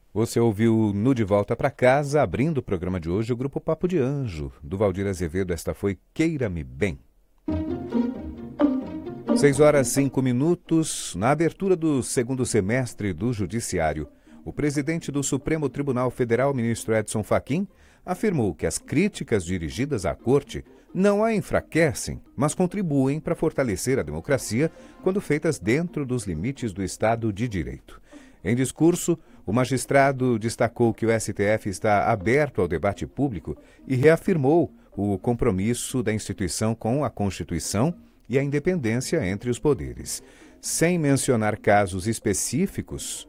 Você ouviu no De Volta para Casa, abrindo o programa de hoje, o grupo Papo de Anjo, do Valdir Azevedo. Esta foi Queira-me Bem. 6 horas e 5 minutos. Na abertura do segundo semestre do Judiciário, o presidente do Supremo Tribunal Federal, ministro Edson Fachin, afirmou que as críticas dirigidas à Corte não a enfraquecem, mas contribuem para fortalecer a democracia quando feitas dentro dos limites do Estado de Direito. Em discurso, o magistrado destacou que o STF está aberto ao debate público e reafirmou o compromisso da instituição com a Constituição e a independência entre os poderes. Sem mencionar casos específicos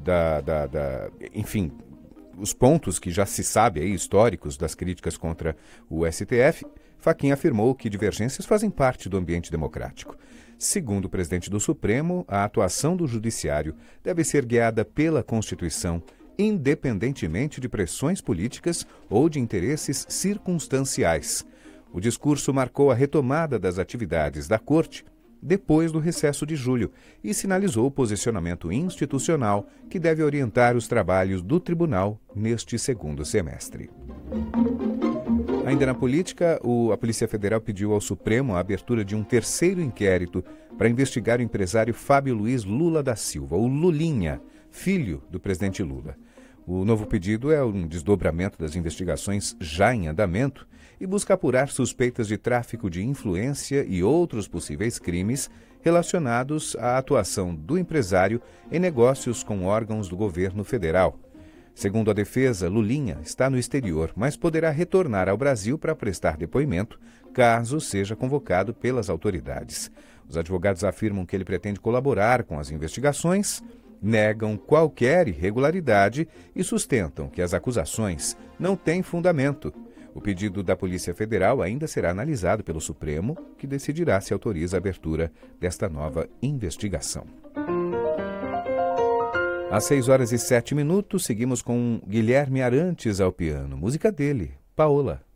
enfim, os pontos que já se sabe aí, históricos das críticas contra o STF, Fachin afirmou que divergências fazem parte do ambiente democrático. Segundo o presidente do Supremo, a atuação do Judiciário deve ser guiada pela Constituição, independentemente de pressões políticas ou de interesses circunstanciais. O discurso marcou a retomada das atividades da Corte depois do recesso de julho e sinalizou o posicionamento institucional que deve orientar os trabalhos do tribunal neste segundo semestre. Ainda na política, a Polícia Federal pediu ao Supremo a abertura de um terceiro inquérito para investigar o empresário Fábio Luiz Lula da Silva, o Lulinha, filho do presidente Lula. O novo pedido é um desdobramento das investigações já em andamento e busca apurar suspeitas de tráfico de influência e outros possíveis crimes relacionados à atuação do empresário em negócios com órgãos do governo federal. Segundo a defesa, Lulinha está no exterior, mas poderá retornar ao Brasil para prestar depoimento, caso seja convocado pelas autoridades. Os advogados afirmam que ele pretende colaborar com as investigações, negam qualquer irregularidade e sustentam que as acusações não têm fundamento. O pedido da Polícia Federal ainda será analisado pelo Supremo, que decidirá se autoriza a abertura desta nova investigação. Às 6 horas e 7 minutos, seguimos com Guilherme Arantes ao piano. Música dele, Paola.